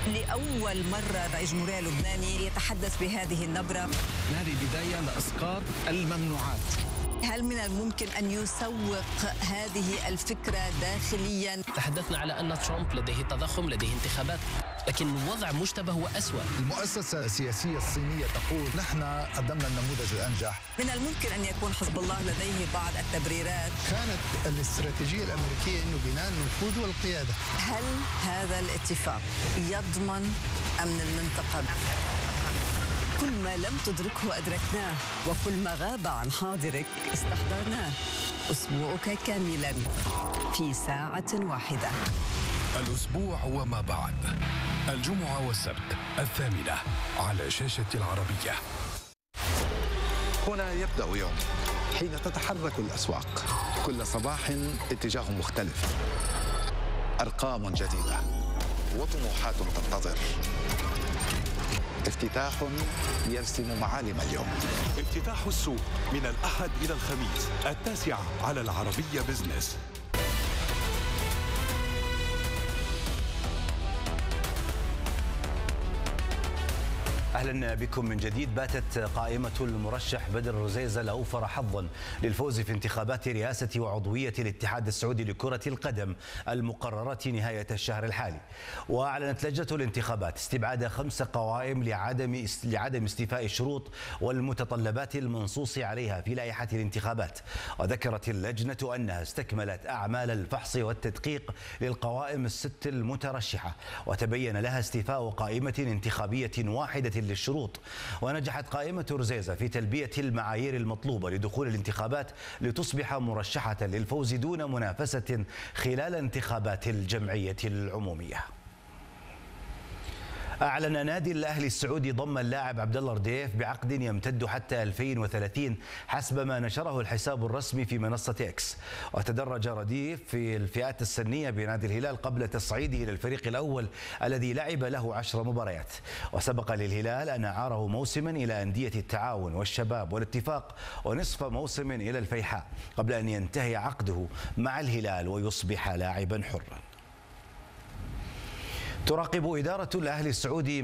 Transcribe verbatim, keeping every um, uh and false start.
لأول مرة رئيس الجمهورية اللبناني يتحدث بهذه النبرة. هذه بداية لإسقاط الممنوعات. هل من الممكن أن يسوق هذه الفكرة داخليا؟ تحدثنا على أن ترامب لديه تضخم، لديه انتخابات، لكن الوضع مشتبه وأسوأ. المؤسسة السياسية الصينية تقول نحن قدمنا النموذج الأنجح. من الممكن أن يكون حزب الله لديه بعض التبريرات. كانت الاستراتيجية الأمريكية أنه بناء النفوذ والقيادة. هل هذا الاتفاق يضمن أمن المنطقة؟ كل ما لم تدركه أدركناه، وكل ما غاب عن حاضرك استحضرناه. أسبوعك كاملا في ساعة واحدة. الأسبوع وما بعد، الجمعة والسبت الثامنة على شاشة العربية. هنا يبدأ يوم حين تتحرك الأسواق، كل صباح اتجاه مختلف، أرقام جديدة وطموحات تنتظر، افتتاح يرسم معالم اليوم. افتتاح السوق من الأحد إلى الخميس التاسعة على العربية بزنس. أهلا بكم من جديد. باتت قائمة المرشح بدر رزيزة الأوفر حظا للفوز في انتخابات رئاسة وعضوية الاتحاد السعودي لكرة القدم المقررة نهاية الشهر الحالي. وأعلنت لجنة الانتخابات استبعاد خمس قوائم لعدم لعدم استيفاء الشروط والمتطلبات المنصوص عليها في لائحة الانتخابات. وذكرت اللجنة أنها استكملت أعمال الفحص والتدقيق للقوائم الست المترشحة، وتبين لها استيفاء قائمة انتخابية واحدة للشروط. ونجحت قائمة رزيزة في تلبية المعايير المطلوبة لدخول الانتخابات لتصبح مرشحة للفوز دون منافسة خلال انتخابات الجمعية العمومية. أعلن نادي الأهلي السعودي ضم اللاعب عبد الله رديف بعقد يمتد حتى ألفين وثلاثين حسب ما نشره الحساب الرسمي في منصة إكس. وتدرج رديف في الفئات السنية بنادي الهلال قبل تصعيده إلى الفريق الأول الذي لعب له عشر مباريات. وسبق للهلال أن أعاره موسما إلى أندية التعاون والشباب والاتفاق، ونصف موسم إلى الفيحاء، قبل أن ينتهي عقده مع الهلال ويصبح لاعبا حرا. تراقب إدارة الأهلي السعودي